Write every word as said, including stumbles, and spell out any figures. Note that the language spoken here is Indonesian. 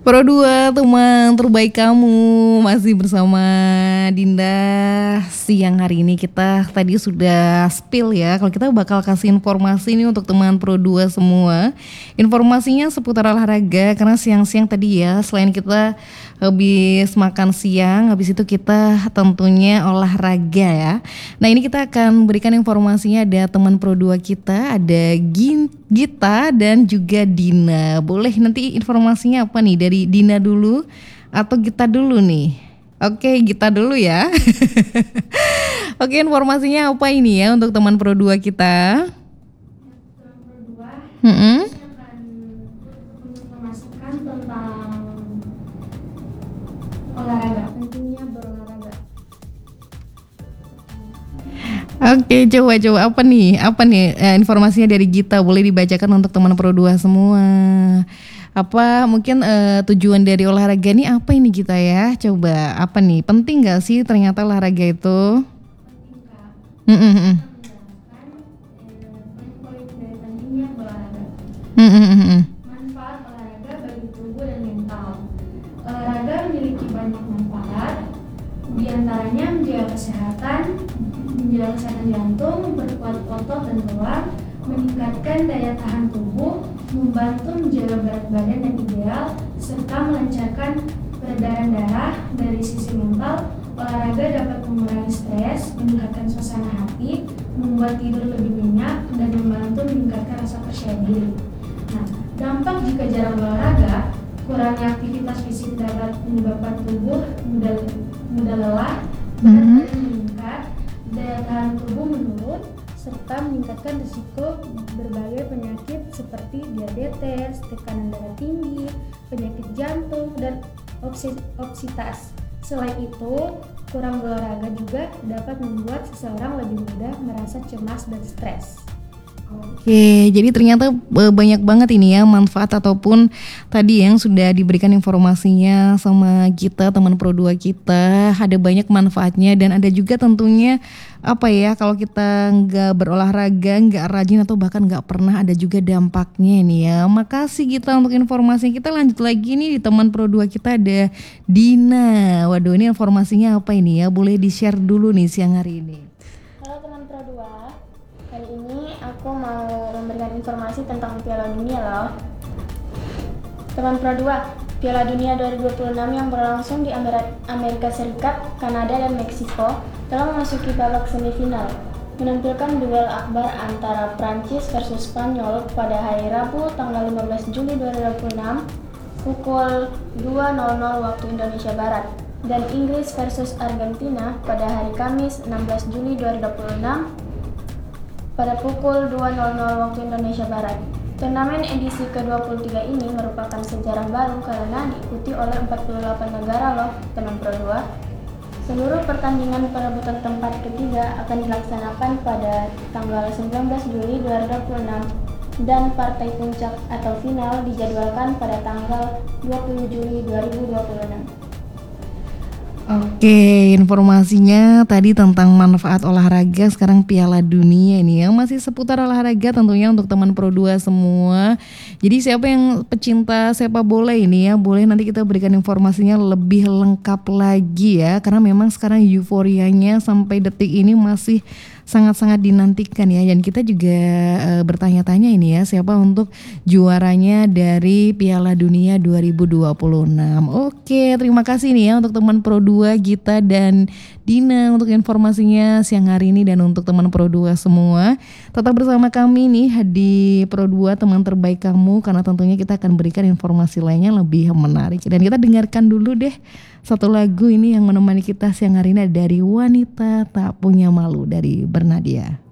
Pro dua teman terbaik kamu masih bersama Dinda. Siang hari ini kita tadi sudah spill ya, kalau kita bakal kasih informasi nih untuk teman Pro dua semua. Informasinya seputar olahraga karena siang-siang tadi ya, selain kita habis makan siang, habis itu kita tentunya olahraga ya. Nah ini kita akan berikan informasinya, ada teman Pro dua kita, ada Gin, Gita dan juga Dina. Boleh nanti informasinya apa nih, dari Dina dulu atau Gita dulu nih? Oke, Gita dulu ya. Oke, informasinya apa ini ya untuk teman Pro dua kita? Teman Pro dua, Mm-hmm. saya akan menginformasikan tentang olahraga, pentingnya berolahraga. Oke, coba-coba apa nih? Apa nih eh, informasinya dari Gita, boleh dibacakan untuk teman Pro dua semua. Apa mungkin eh, tujuan dari olahraga ini apa ini Gita ya? Coba apa nih? Penting gak sih ternyata olahraga itu? Penting Kak, Mm-mm. menjelaskan eh, poin-poin dari pentingnya berolahraga. Mm-mm. Manfaat olahraga bagi tubuh dan mental. Olahraga memiliki banyak manfaat, di antaranya menjaga kesehatan, menjaga kesehatan jantung, memperkuat otot dan tulang, meningkatkan daya tahan tubuh, membantu menjaga berat badan yang ideal, serta melancarkan peredaran darah. Dari sisi mental, olahraga dapat mengurangi stres, meningkatkan suasana hati, membuat tidur lebih nyenyak, dan membantu meningkatkan rasa percaya diri. Nah, dampak jika jarang berolahraga, kurangnya aktivitas fisik dapat menyebabkan tubuh mudah, mudah lelah, berat Mhm. badan meningkat, daya tahan tubuh menurun, serta meningkatkan risiko berbagai penyakit seperti diabetes, tekanan darah tinggi, penyakit jantung, dan obses- obesitas. Selain itu, kurang berolahraga juga dapat membuat seseorang lebih mudah merasa cemas dan stres. Oke, jadi ternyata e, banyak banget ini ya manfaat ataupun tadi yang sudah diberikan informasinya sama kita, teman Pro dua kita, ada banyak manfaatnya dan ada juga tentunya apa ya, kalau kita nggak berolahraga, nggak rajin atau bahkan nggak pernah, ada juga dampaknya ini ya. Makasih kita untuk informasi. Kita lanjut lagi nih, di teman Pro dua kita ada Dina. Waduh, ini informasinya apa ini ya? Boleh di-share dulu nih siang hari ini. Halo teman Pro dua, kali ini aku mau memberikan informasi tentang Piala Dunia loh. Teman Pro dua, Piala Dunia dua ribu dua puluh enam yang berlangsung di Amer- Amerika Serikat, Kanada, dan Meksiko telah memasuki babak semifinal, menampilkan duel akbar antara Prancis versus Spanyol pada hari Rabu tanggal lima belas Juli dua ribu dua puluh enam pukul dua nol nol waktu Indonesia Barat, dan Inggris versus Argentina pada hari Kamis enam belas Juli dua ribu dua puluh enam pada pukul dua nol nol waktu Indonesia Barat. Turnamen edisi ke dua puluh tiga ini merupakan sejarah baru karena diikuti oleh empat puluh delapan negara loh, teman Pro dua. Seluruh pertandingan perebutan tempat ketiga akan dilaksanakan pada tanggal sembilan belas Juli dua ribu dua puluh enam dan partai puncak atau final dijadwalkan pada tanggal dua puluh Juli dua ribu dua puluh enam. Oke, informasinya tadi tentang manfaat olahraga, sekarang Piala Dunia ini yang masih seputar olahraga tentunya untuk teman Pro dua semua. Jadi siapa yang pecinta sepak bola ini ya, boleh nanti kita berikan informasinya lebih lengkap lagi ya, karena memang sekarang euforianya sampai detik ini masih sangat-sangat dinantikan ya, dan kita juga e, bertanya-tanya ini ya, siapa untuk juaranya dari Piala Dunia dua ribu dua puluh enam. Oke, terima kasih nih ya untuk teman Pro dua Gita dan Dina untuk informasinya siang hari ini, dan untuk teman Pro dua semua tetap bersama kami nih di Pro dua teman terbaik kamu, karena tentunya kita akan berikan informasi lainnya lebih menarik. Dan kita dengarkan dulu deh satu lagu ini yang menemani kita siang hari ini dari Wanita Tak Punya Malu dari Bernadia.